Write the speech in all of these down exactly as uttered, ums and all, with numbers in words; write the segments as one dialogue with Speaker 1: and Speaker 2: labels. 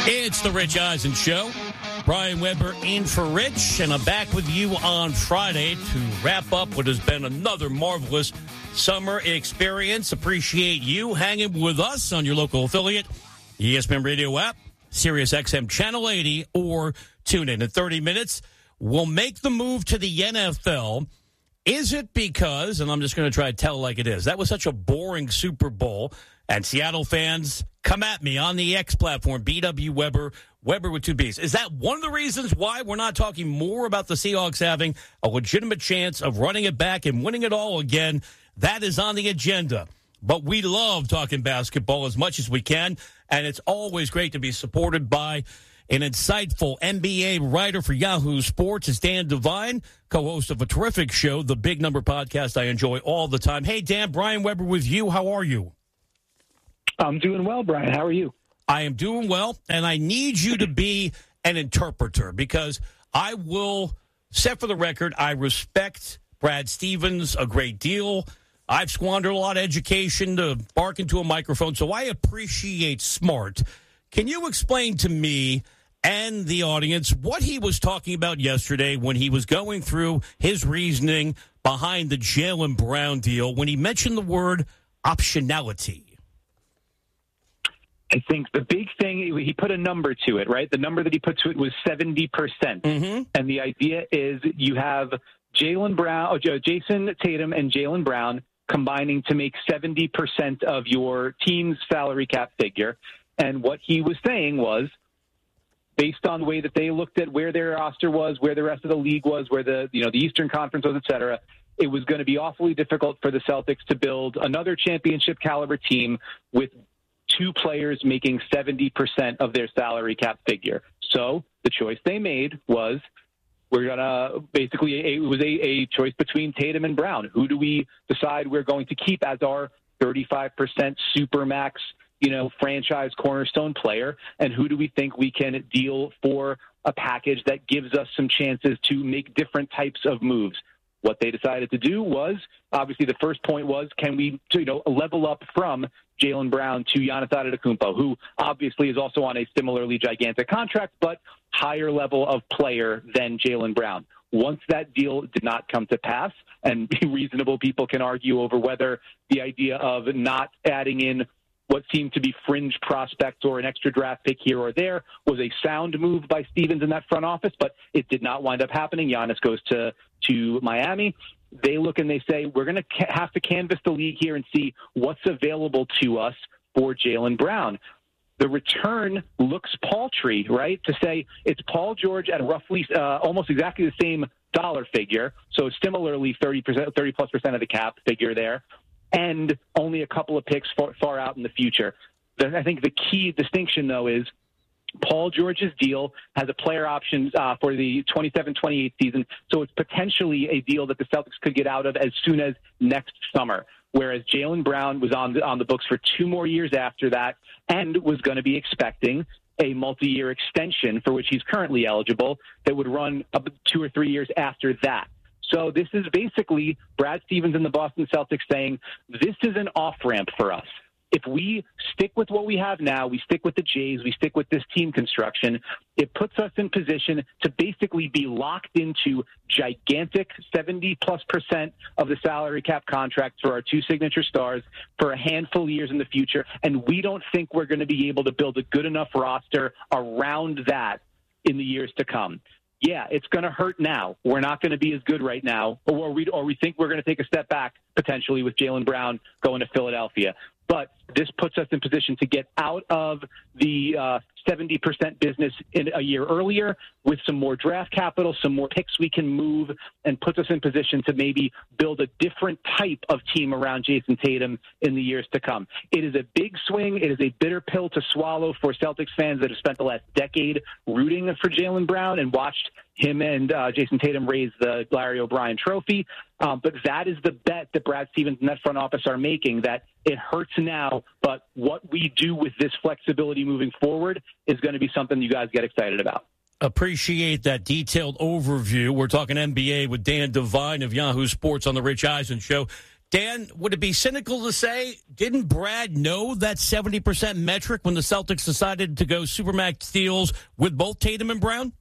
Speaker 1: It's the Rich Eisen Show. Brian Weber in for Rich, and I'm back with you on Friday to wrap up what has been another marvelous summer experience. Appreciate you hanging with us on your local affiliate, E S P N Radio app, Sirius X M Channel eighty, or tune in. In thirty minutes, we'll make the move to the N F L. Is it because, and I'm just going to try to tell it like it is, that was such a boring Super Bowl, and Seattle fans, come at me on the X platform, B W Weber, Weber with two B's. Is that one of the reasons why we're not talking more about the Seahawks having a legitimate chance of running it back and winning it all again? That is on the agenda. But we love talking basketball as much as we can, and it's always great to be supported by an insightful N B A writer for Yahoo Sports. It's Dan Devine, co-host of a terrific show, The Big Number Podcast I enjoy all the time. Hey, Dan, Brian Weber with you. How are you?
Speaker 2: I'm doing well, Brian. How are you?
Speaker 1: I am doing well, and I need you to be an interpreter because I will set for the record, I respect Brad Stevens a great deal. I've squandered a lot of education to bark into a microphone, so I appreciate smart. Can you explain to me and the audience what he was talking about yesterday when he was going through his reasoning behind the Jaylen Brown deal when he mentioned the word optionality?
Speaker 2: I think the big thing, he put a number to it, right? The number that he put to it was seventy percent. Mm-hmm. And the idea is you have Jaylen Brown, Jason Tatum and Jaylen Brown combining to make seventy percent of your team's salary cap figure. And what he was saying was, based on the way that they looked at where their roster was, where the rest of the league was, where the you know the Eastern Conference was, et cetera, it was going to be awfully difficult for the Celtics to build another championship caliber team with two players making seventy percent of their salary cap figure. So the choice they made was, we're going to basically, it was a, a choice between Tatum and Brown. Who do we decide we're going to keep as our thirty-five percent supermax, you know, franchise cornerstone player? And who do we think we can deal for a package that gives us some chances to make different types of moves? What they decided to do was, obviously the first point was, can we, you know, level up from Jaylen Brown to Giannis Antetokounmpo, who obviously is also on a similarly gigantic contract, but higher level of player than Jaylen Brown. Once that deal did not come to pass, and reasonable people can argue over whether the idea of not adding in what seemed to be fringe prospects or an extra draft pick here or there was a sound move by Stevens in that front office, but it did not wind up happening. Giannis goes to, to Miami. They look and they say, we're going to ca- have to canvass the league here and see what's available to us for Jaylen Brown. The return looks paltry, right? To say it's Paul George at roughly uh, almost exactly the same dollar figure, so similarly thirty percent, thirty plus percent of the cap figure there, and only a couple of picks far, far out in the future. The, I think the key distinction, though, is Paul George's deal has a player option uh, for the twenty-seven twenty-eight season, so it's potentially a deal that the Celtics could get out of as soon as next summer, whereas Jaylen Brown was on the, on the books for two more years after that and was going to be expecting a multi-year extension for which he's currently eligible that would run up two or three years after that. So this is basically Brad Stevens and the Boston Celtics saying, this is an off-ramp for us. If we stick with what we have now, we stick with the Jays, we stick with this team construction, it puts us in position to basically be locked into gigantic seventy plus percent of the salary cap contracts for our two signature stars for a handful of years in the future. And we don't think we're going to be able to build a good enough roster around that in the years to come. Yeah, it's going to hurt now. We're not going to be as good right now, or we, or we think we're going to take a step back potentially with Jaylen Brown going to Philadelphia. But this puts us in position to get out of the uh, seventy percent business in a year earlier with some more draft capital, some more picks we can move, and puts us in position to maybe build a different type of team around Jason Tatum in the years to come. It is a big swing. It is a bitter pill to swallow for Celtics fans that have spent the last decade rooting for Jaylen Brown and watched him and uh, Jason Tatum raise the Larry O'Brien trophy. Um, but that is the bet that Brad Stevens and that front office are making, that it hurts now, but what we do with this flexibility moving forward is going to be something you guys get excited about.
Speaker 1: Appreciate that detailed overview. We're talking N B A with Dan Devine of Yahoo Sports on the Rich Eisen Show. Dan, would it be cynical to say, didn't Brad know that seventy percent metric when the Celtics decided to go Supermax deals with both Tatum and Brown?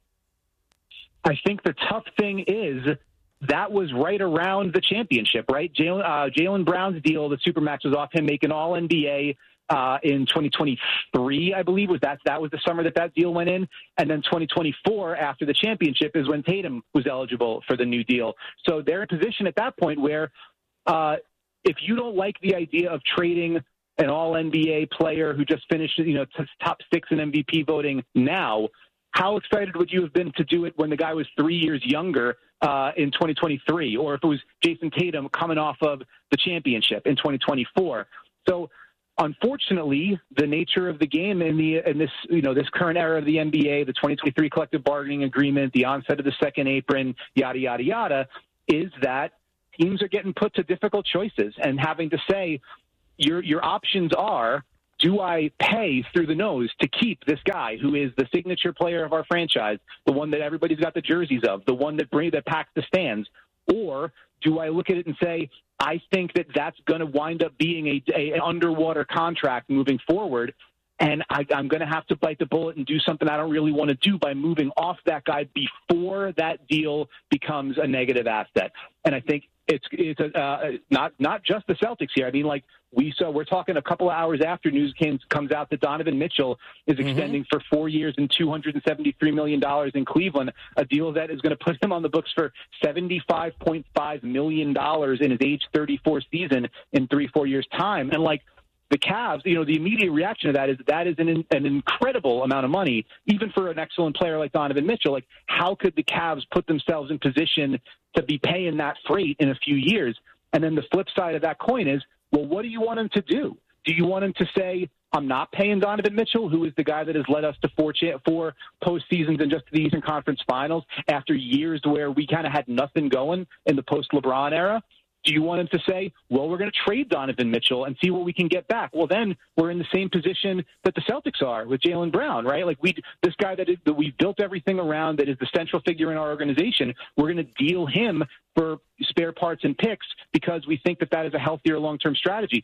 Speaker 2: I think the tough thing is that was right around the championship, right? Jaylen, uh, Jaylen Brown's deal, the Supermax, was off him making all N B A uh, in twenty twenty-three, I believe. Was that that was the summer that that deal went in. And then twenty twenty-four, after the championship, is when Tatum was eligible for the new deal. So they're in a position at that point where uh, if you don't like the idea of trading an all N B A player who just finished, you know, t- top six in M V P voting now, how excited would you have been to do it when the guy was three years younger uh, in twenty twenty-three, or if it was Jason Tatum coming off of the championship in twenty twenty-four? So, unfortunately, the nature of the game in the in this you know this current era of the N B A, the twenty twenty-three collective bargaining agreement, the onset of the second apron, yada yada yada, is that teams are getting put to difficult choices and having to say your your options are: do I pay through the nose to keep this guy who is the signature player of our franchise, the one that everybody's got the jerseys of, the one that bring, that packs the stands? Or do I look at it and say, I think that that's going to wind up being a, a an underwater contract moving forward, and I, I'm going to have to bite the bullet and do something I don't really want to do by moving off that guy before that deal becomes a negative asset. And I think it's it's a, uh, not not just the Celtics here. I mean, like we saw, we're talking a couple of hours after news came, comes out that Donovan Mitchell is extending mm-hmm. for four years and two hundred seventy-three million dollars in Cleveland, a deal that is going to put him on the books for seventy-five point five million dollars in his age thirty-four season in three, four years' time. And like the Cavs, you know, the immediate reaction to that is that is an, an incredible amount of money, even for an excellent player like Donovan Mitchell. Like, how could the Cavs put themselves in position to be paying that freight in a few years? And then the flip side of that coin is, well, what do you want him to do? Do you want him to say, I'm not paying Donovan Mitchell, who is the guy that has led us to four, cha- four postseasons and just the Eastern Conference Finals after years where we kind of had nothing going in the post-LeBron era? Do you want him to say, well, we're going to trade Donovan Mitchell and see what we can get back? Well, then we're in the same position that the Celtics are with Jaylen Brown, right? Like, we, this guy that, is, that we've built everything around, that is the central figure in our organization, we're going to deal him for spare parts and picks because we think that that is a healthier long-term strategy.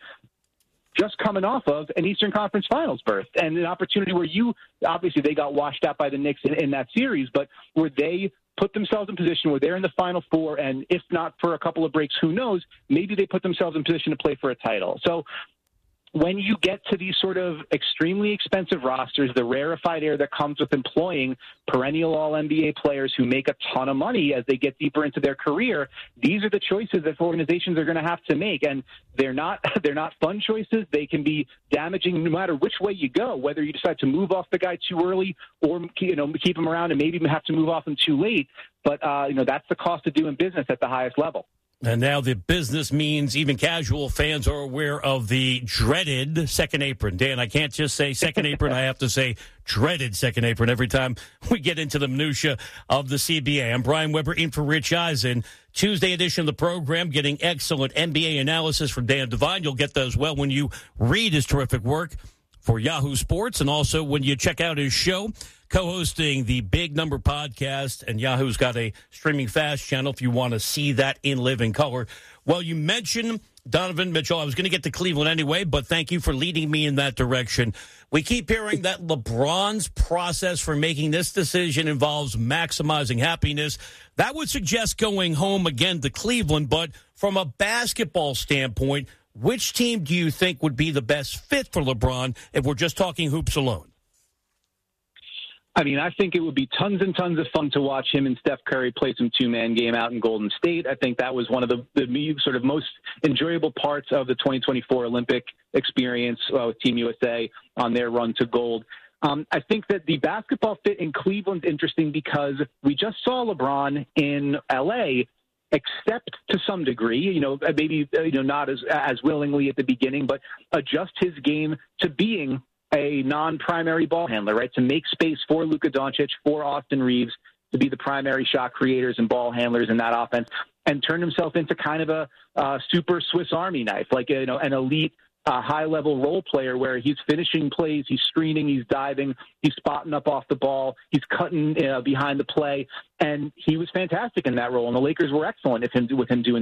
Speaker 2: Just coming off of an Eastern Conference Finals berth and an opportunity where you, obviously they got washed out by the Knicks in, in that series, but where they put themselves in position where they're in the Final Four, and if not for a couple of breaks, who knows, maybe they put themselves in position to play for a title. So when you get to these sort of extremely expensive rosters, the rarefied air that comes with employing perennial all N B A players who make a ton of money as they get deeper into their career, these are the choices that organizations are going to have to make. And they're not they're not fun choices. They can be damaging no matter which way you go, whether you decide to move off the guy too early or, you know, keep him around and maybe have to move off him too late. But, uh, you know, that's the cost of doing business at the highest level.
Speaker 1: And now the business means even casual fans are aware of the dreaded second apron. Dan, I can't just say second apron. I have to say dreaded second apron every time we get into the minutia of the C B A. I'm Brian Weber in for Rich Eisen. Tuesday edition of the program, getting excellent N B A analysis from Dan Devine. You'll get those well when you read his terrific work for Yahoo Sports, and also when you check out his show, co-hosting the Big Number podcast, and Yahoo's got a streaming fast channel if you want to see that in living color. Well, you mentioned Donovan Mitchell. I was going to get to Cleveland anyway, but thank you for leading me in that direction. We keep hearing that LeBron's process for making this decision involves maximizing happiness. That would suggest going home again to Cleveland, but from a basketball standpoint, which team do you think would be the best fit for LeBron if we're just talking hoops alone?
Speaker 2: I mean, I think it would be tons and tons of fun to watch him and Steph Curry play some two-man game out in Golden State. I think that was one of the, the sort of most enjoyable parts of the twenty twenty-four Olympic experience uh, with Team U S A on their run to gold. Um, I think that the basketball fit in Cleveland's interesting because we just saw LeBron in L A accept to some degree, you know, maybe you know not as as willingly at the beginning, but adjust his game to being a non-primary ball handler, right? To make space for Luka Doncic, for Austin Reeves, to be the primary shot creators and ball handlers in that offense, and turn himself into kind of a uh, super Swiss Army knife, like you know, an elite uh, high-level role player where he's finishing plays, he's screening, he's diving, he's spotting up off the ball, he's cutting uh, behind the play, and he was fantastic in that role. And the Lakers were excellent with him with him doing that.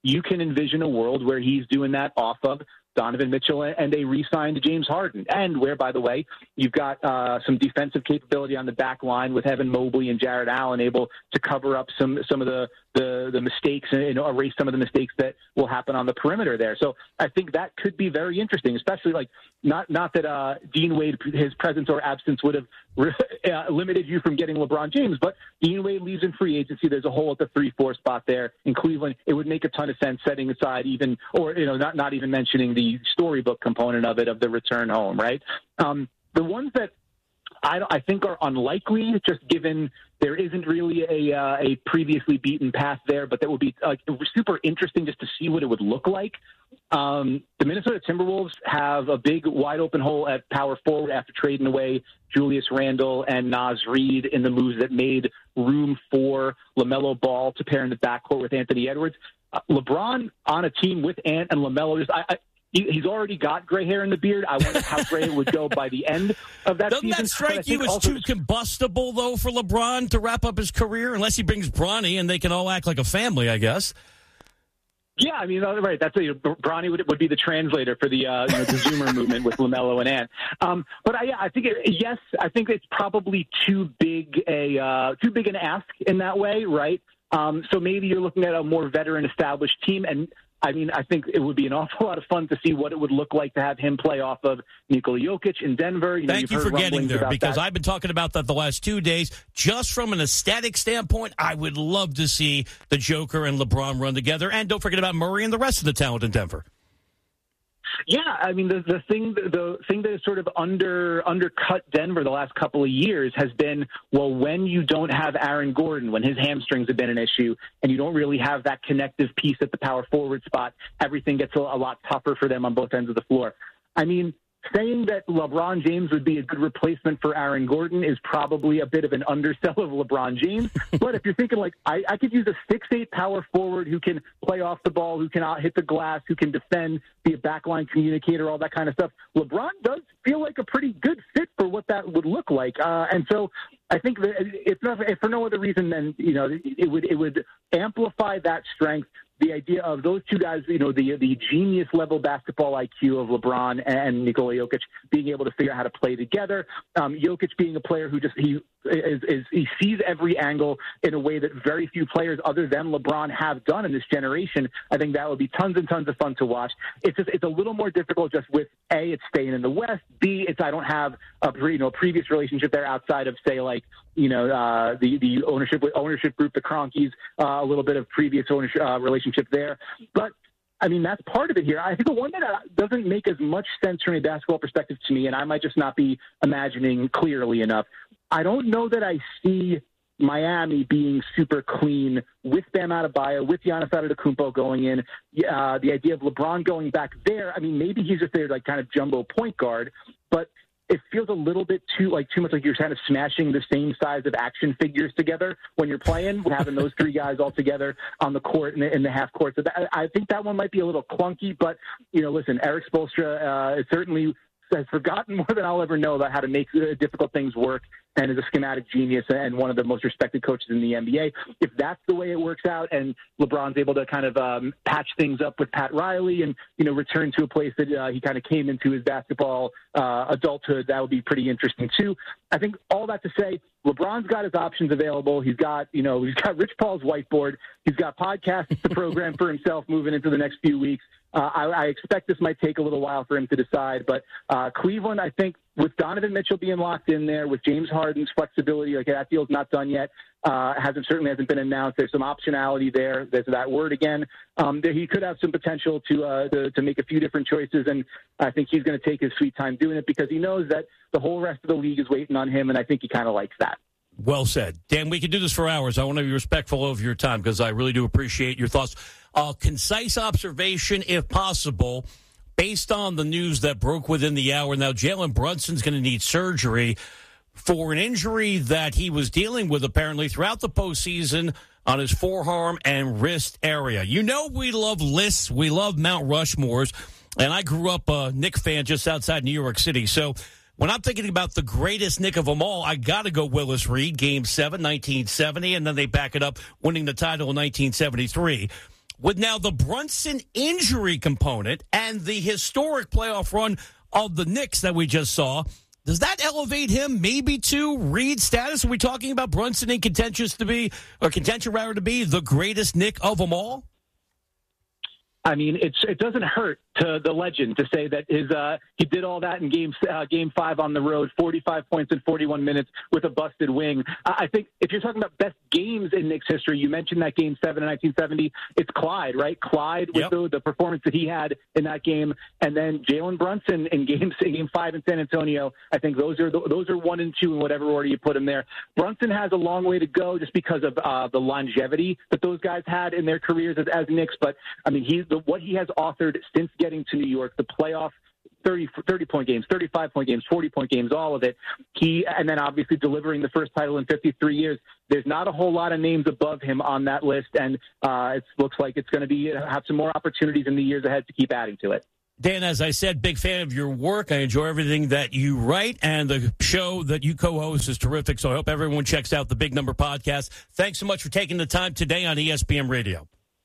Speaker 2: you can envision a world where he's doing that off of Donovan Mitchell and they re-signed James Harden, and where, by the way, you've got uh, some defensive capability on the back line with Evan Mobley and Jared Allen able to cover up some some of the the, the mistakes and you know, erase some of the mistakes that will happen on the perimeter there. So I think that could be very interesting, especially like not not that uh, Dean Wade, his presence or absence would have uh, limited you from getting LeBron James, but Dean Wade leaves in free agency. There's a hole at the three four spot there in Cleveland. It would make a ton of sense setting aside even, or you know, not not even mentioning the storybook component of it, of the return home, right? Um, the ones that I, I think are unlikely, just given there isn't really a uh, a previously beaten path there, but that would be uh, super interesting just to see what it would look like. Um, the Minnesota Timberwolves have a big wide open hole at power forward after trading away Julius Randle and Naz Reid in the moves that made room for LaMelo Ball to pair in the backcourt with Anthony Edwards. Uh, LeBron on a team with Ant and LaMelo, just I, I he's already got gray hair in the beard. I wonder how gray it would go by the end of that
Speaker 1: Doesn't
Speaker 2: season.
Speaker 1: that strike you as
Speaker 2: also,
Speaker 1: too combustible, though, for LeBron to wrap up his career, unless he brings Bronny and they can all act like a family, I guess?
Speaker 2: Yeah, I mean, right. That's a, Bronny would, would be the translator for the uh, you know, the Zoomer movement with LaMelo and Ant. Um, but I, I think, it, yes, I think it's probably too big a uh, too big an ask in that way, right? Um, so maybe you're looking at a more veteran, established team, and I mean, I think it would be an awful lot of fun to see what it would look like to have him play off of Nikola Jokic in Denver. You know,
Speaker 1: Thank you for getting there, because
Speaker 2: that.
Speaker 1: I've been talking about that the last two days. Just from an aesthetic standpoint, I would love to see the Joker and LeBron run together. And don't forget about Murray and the rest of the talent in Denver.
Speaker 2: Yeah, I mean, the, the thing the thing that has sort of under undercut Denver the last couple of years has been, well, when you don't have Aaron Gordon, when his hamstrings have been an issue, and you don't really have that connective piece at the power forward spot, everything gets a, a lot tougher for them on both ends of the floor. I mean, saying that LeBron James would be a good replacement for Aaron Gordon is probably a bit of an undersell of LeBron James. But if you're thinking, like, I, I could use a six eight power forward who can play off the ball, who can out hit the glass, who can defend, be a backline communicator, all that kind of stuff, LeBron does feel like a pretty good fit for what that would look like. Uh, and so I think that if, not, if for no other reason than, you know, it would it would amplify that strength. The idea of those two guys, you know, the the genius level basketball I Q of LeBron and Nikola Jokic being able to figure out how to play together. Um, Jokic being a player who just he is, is he sees every angle in a way that very few players other than LeBron have done in this generation. I think that would be tons and tons of fun to watch. It's just it's a little more difficult just with A, it's staying in the West. B, it's I don't have a you know previous relationship there outside of say like you know uh, the the ownership ownership group, the Cronkies, uh, a little bit of previous ownership uh, relationship there. But I mean, that's part of it here. I think the one that doesn't make as much sense from a basketball perspective to me, and I might just not be imagining clearly enough, I don't know that I see Miami being super clean with Bam Adebayo, with Giannis Antetokounmpo going in. Uh, the idea of LeBron going back there, I mean, maybe he's just there like kind of jumbo point guard, but it feels a little bit too like too much like you're kind of smashing the same size of action figures together when you're playing, having those three guys all together on the court in the, in the half court. So that, I think that one might be a little clunky, but you know, listen, Eric Spoelstra uh, certainly has forgotten more than I'll ever know about how to make uh, difficult things work, and is a schematic genius and one of the most respected coaches in the N B A. If that's the way it works out, and LeBron's able to kind of um, patch things up with Pat Riley, and you know return to a place that uh, he kind of came into his basketball uh, adulthood, that would be pretty interesting too. I think all that to say, LeBron's got his options available. He's got you know he's got Rich Paul's whiteboard. He's got podcasts to program for himself moving into the next few weeks. Uh, I, I expect this might take a little while for him to decide, but uh, Cleveland, I think, with Donovan Mitchell being locked in there, with James Harden's flexibility, like that deal's not done yet, uh, hasn't certainly hasn't been announced. There's some optionality there. There's that word again. Um, there, he could have some potential to, uh, to to make a few different choices, and I think he's going to take his sweet time doing it because he knows that the whole rest of the league is waiting on him, and I think he kind of likes that.
Speaker 1: Well said. Dan, we could do this for hours. I want to be respectful of your time because I really do appreciate your thoughts. Uh, concise observation, if possible, based on the news that broke within the hour. Now, Jalen Brunson's going to need surgery for an injury that he was dealing with apparently throughout the postseason on his forearm and wrist area. You know we love lists. We love Mount Rushmores. And I grew up a Knick fan just outside New York City. So when I'm thinking about the greatest Knick of them all, I got to go Willis Reed, Game seven, nineteen seventy, and then they back it up winning the title in nineteen seventy-three. with now the Brunson injury component and the historic playoff run of the Knicks that we just saw, does that elevate him maybe to Reed status? Are we talking about Brunson in contention to be, or contention rather to be, the greatest Knick of them all?
Speaker 2: I mean, it's it doesn't hurt to the legend to say that his uh, he did all that in game uh, game five on the road, forty-five points in forty-one minutes with a busted wing. I think if you're talking about best games in Knicks history, you mentioned that game seven in nineteen seventy. It's Clyde, right? Clyde with yep. the, the performance that he had in that game, and then Jalen Brunson in game in game five in San Antonio. I think those are the, those are one and two in whatever order you put him there. Brunson has a long way to go just because of uh, the longevity that those guys had in their careers as, as Knicks. But I mean, he's the, what he has authored since getting to New York, the playoff, thirty, thirty-point games, thirty-five-point games, forty-point games, all of it. He, and then obviously delivering the first title in fifty-three years. There's not a whole lot of names above him on that list, and uh, it looks like it's going to be have some more opportunities in the years ahead to keep adding to it.
Speaker 1: Dan, as I said, big fan of your work. I enjoy everything that you write, and the show that you co-host is terrific, so I hope everyone checks out the Big Number Podcast. Thanks so much for taking the time today on E S P N Radio.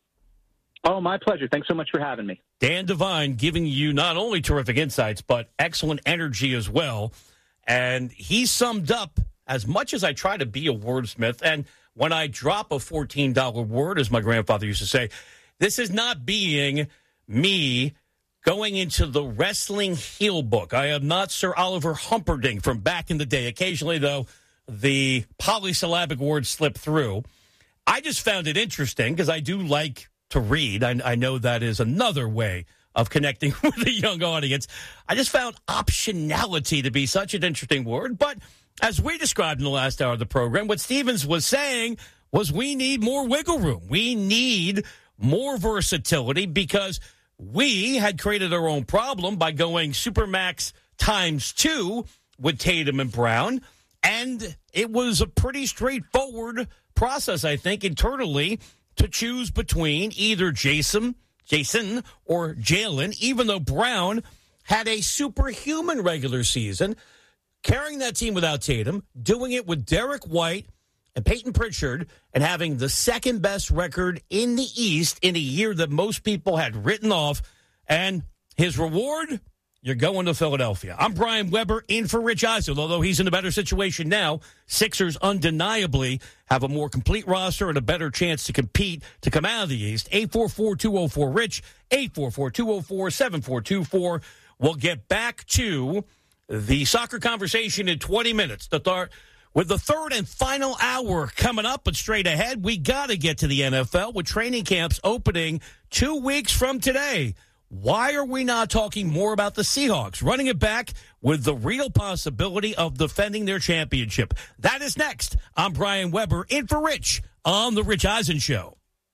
Speaker 2: Oh, my pleasure. Thanks so much for having me.
Speaker 1: Dan Devine giving you not only terrific insights, but excellent energy as well. And he summed up, as much as I try to be a wordsmith, and when I drop a fourteen dollars word, as my grandfather used to say, this is not being me going into the wrestling heel book. I am not Sir Oliver Humperdinck from back in the day. Occasionally, though, the polysyllabic words slip through. I just found it interesting because I do like to read. I, I know that is another way of connecting with a young audience. I just found optionality to be such an interesting word. But as we described in the last hour of the program, what Stevens was saying was we need more wiggle room. We need more versatility because we had created our own problem by going Supermax times two with Tatum and Brown. And it was a pretty straightforward process, I think, internally, to choose between either Jason, Jason or Jalen, even though Brown had a superhuman regular season, carrying that team without Tatum, doing it with Derek White and Peyton Pritchard, and having the second best record in the East in a year that most people had written off. And his reward, you're going to Philadelphia. I'm Brian Weber, in for Rich Eisen. Although he's in a better situation now, Sixers undeniably have a more complete roster and a better chance to compete to come out of the East. eight four four, two oh four, RICH, eight four four, two oh four, seven four two four. We'll get back to the soccer conversation in twenty minutes. The th- with the third and final hour coming up, but straight ahead, we got to get to the N F L with training camps opening two weeks from today. Why are we not talking more about the Seahawks running it back with the real possibility of defending their championship? That is next. I'm Brian Weber, in for Rich on The Rich Eisen Show.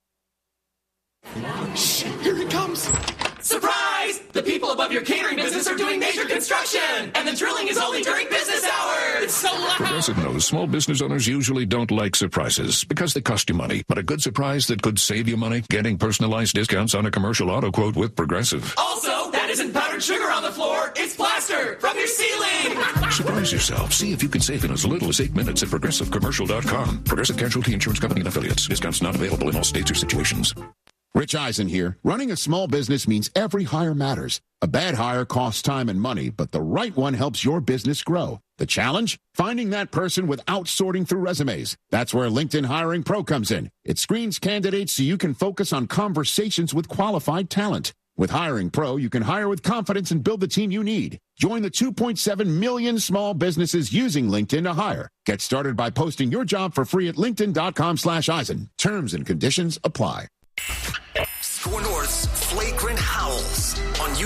Speaker 3: Shh, here he comes. Surprise! The people above your catering business are doing major construction, and the drilling is only during business hours. It's so loud.
Speaker 4: Progressive knows small business owners usually don't like surprises because they cost you money. But a good surprise that could save you money? Getting personalized discounts on a commercial auto quote with Progressive.
Speaker 3: Also, that isn't powdered sugar on the floor. It's plaster from your ceiling.
Speaker 4: Surprise yourself. See if you can save in as little as eight minutes at progressive commercial dot com. Progressive Casualty Insurance Company and Affiliates. Discounts not available in all states or situations.
Speaker 5: Rich Eisen here. Running a small business means every hire matters. A bad hire costs time and money, but the right one helps your business grow. The challenge? Finding that person without sorting through resumes. That's where LinkedIn Hiring Pro comes in. It screens candidates so you can focus on conversations with qualified talent. With Hiring Pro, you can hire with confidence and build the team you need. Join the two point seven million small businesses using LinkedIn to hire. Get started by posting your job for free at linkedin.com slash Eisen. Terms and conditions apply.
Speaker 6: Score North's Flagrant Howls on